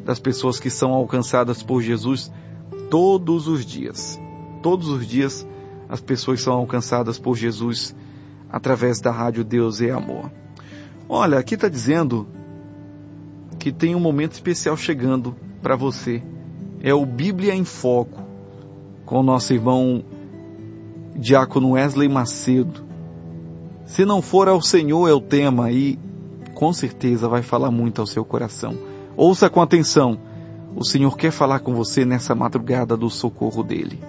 das pessoas que são alcançadas por Jesus todos os dias. Todos os dias as pessoas são alcançadas por Jesus através da Rádio Deus é Amor. Olha, aqui está dizendo que tem um momento especial chegando para você. É o Bíblia em Foco, com o nosso irmão Diácono Wesley Macedo. Se não for ao Senhor é o tema, e com certeza vai falar muito ao seu coração. Ouça com atenção, o Senhor quer falar com você nessa madrugada do socorro dele.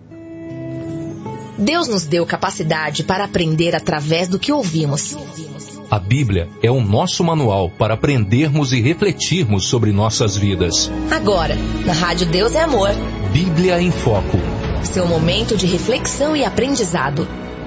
Deus nos deu capacidade para aprender através do que ouvimos. A Bíblia é o nosso manual para aprendermos e refletirmos sobre nossas vidas. Agora, na Rádio Deus é Amor. Bíblia em Foco. Seu momento de reflexão e aprendizado.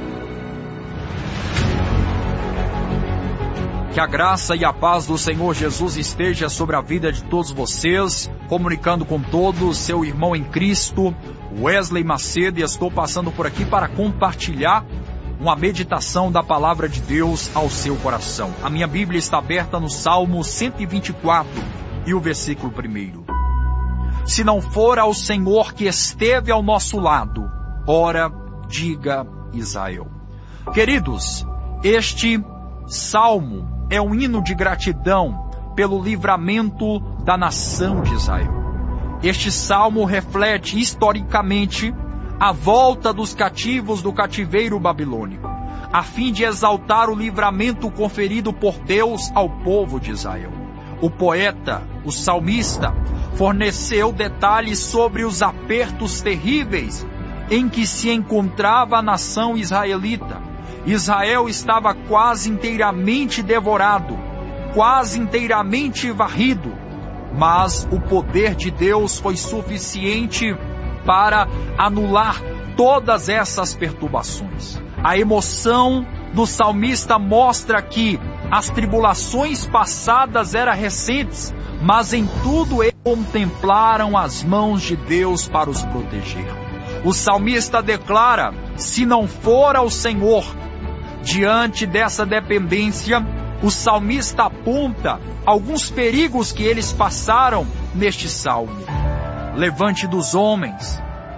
Que a graça e a paz do Senhor Jesus esteja sobre a vida de todos vocês, comunicando com todos, seu irmão em Cristo, Wesley Macedo, e estou passando por aqui para compartilhar uma meditação da palavra de Deus ao seu coração. A minha Bíblia está aberta no Salmo 124 e o versículo 1. Se não for ao Senhor que esteve ao nosso lado, ora, diga Israel. Queridos, este salmo é um hino de gratidão pelo livramento da nação de Israel. Este salmo reflete historicamente a volta dos cativos do cativeiro babilônico, a fim de exaltar o livramento conferido por Deus ao povo de Israel. O poeta, o salmista, forneceu detalhes sobre os apertos terríveis em que se encontrava a nação israelita. Israel estava quase inteiramente devorado, quase inteiramente varrido, mas o poder de Deus foi suficiente para anular todas essas perturbações. A emoção do salmista mostra que as tribulações passadas eram recentes, mas em tudo eles contemplaram as mãos de Deus para os proteger. O salmista declara: se não for ao Senhor. Diante dessa dependência, o salmista aponta alguns perigos que eles passaram neste salmo. Levante dos homens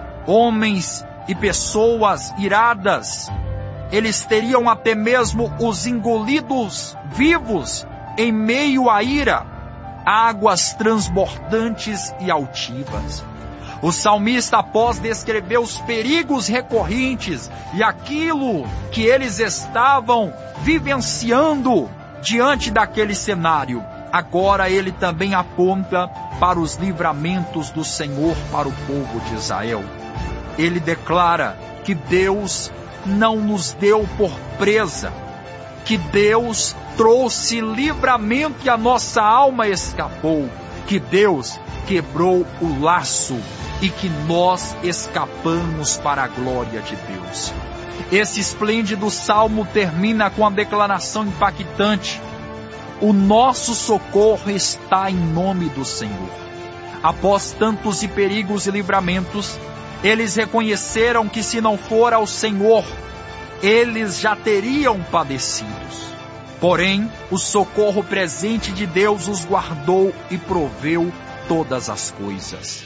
e pessoas iradas, eles teriam até mesmo os engolidos vivos em meio à ira, águas transbordantes e altivas. O salmista, após descrever os perigos recorrentes e aquilo que eles estavam vivenciando diante daquele cenário, agora ele também aponta para os livramentos do Senhor para o povo de Israel. Ele declara que Deus não nos deu por presa, que Deus trouxe livramento e a nossa alma escapou, que Deus quebrou o laço e que nós escapamos para a glória de Deus. Esse esplêndido salmo termina com a declaração impactante: o nosso socorro está em nome do Senhor. Após tantos e perigos e livramentos, eles reconheceram que se não for ao Senhor, eles já teriam padecido. Porém, o socorro presente de Deus os guardou e proveu todas as coisas.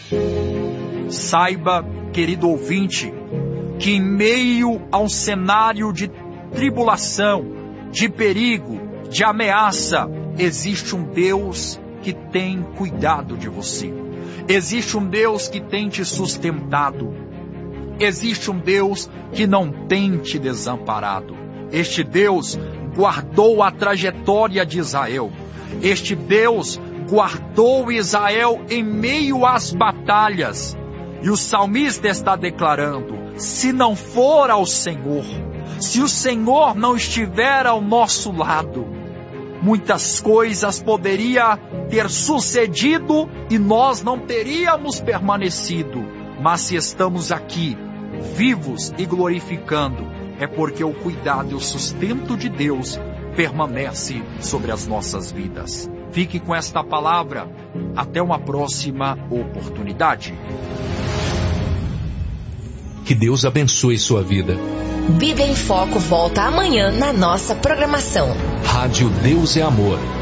Saiba, querido ouvinte, que em meio a um cenário de tribulação, de perigo, de ameaça, existe um Deus que tem cuidado de você. Existe um Deus que tem te sustentado. Existe um Deus que não tem te desamparado. Este Deus guardou a trajetória de Israel. Este Deus guardou Israel em meio às batalhas. E o salmista está declarando: se não for ao Senhor, se o Senhor não estiver ao nosso lado, muitas coisas poderiam ter sucedido e nós não teríamos permanecido. Mas se estamos aqui, vivos e glorificando, é porque o cuidado e o sustento de Deus permanece sobre as nossas vidas. Fique com esta palavra. Até uma próxima oportunidade. Que Deus abençoe sua vida. Bíblia em Foco volta amanhã na nossa programação. Rádio Deus é Amor.